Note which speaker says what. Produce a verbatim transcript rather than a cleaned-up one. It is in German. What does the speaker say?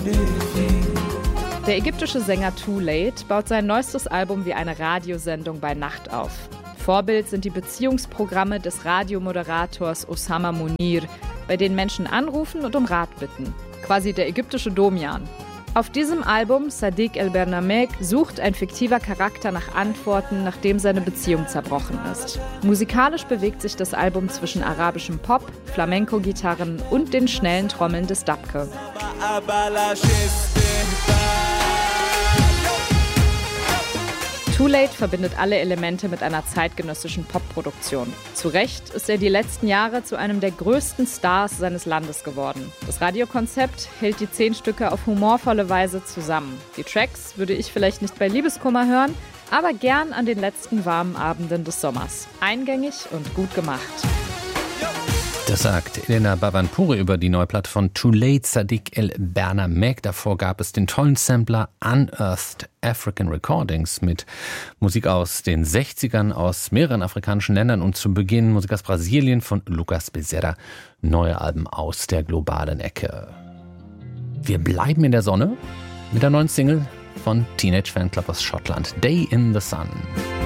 Speaker 1: Der ägyptische Sänger Too Late baut sein neuestes Album wie eine Radiosendung bei Nacht auf. Vorbild sind die Beziehungsprogramme des Radiomoderators Osama Munir, bei denen Menschen anrufen und um Rat bitten. Quasi der ägyptische Domian. Auf diesem Album, Sadiq El Bernamek, sucht ein fiktiver Charakter nach Antworten, nachdem seine Beziehung zerbrochen ist. Musikalisch bewegt sich das Album zwischen arabischem Pop, Flamenco-Gitarren und den schnellen Trommeln des Dabke. Too Late verbindet alle Elemente mit einer zeitgenössischen Popproduktion. Zu Recht ist er die letzten Jahre zu einem der größten Stars seines Landes geworden. Das Radiokonzept hält die zehn Stücke auf humorvolle Weise zusammen. Die Tracks würde ich vielleicht nicht bei Liebeskummer hören, aber gern an den letzten warmen Abenden des Sommers. Eingängig und gut gemacht.
Speaker 2: Das sagt Elena Bhavanpuri über die neue Platte von Too Late, Sadiq El Bernamek. Davor gab es den tollen Sampler Unearthed African Recordings mit Musik aus den sechzigern aus mehreren afrikanischen Ländern und zu Beginn Musik aus Brasilien von Lucas Bezerra. Neue Alben aus der globalen Ecke. Wir bleiben in der Sonne mit der neuen Single von Teenage Fanclub aus Schottland, Day in the Sun.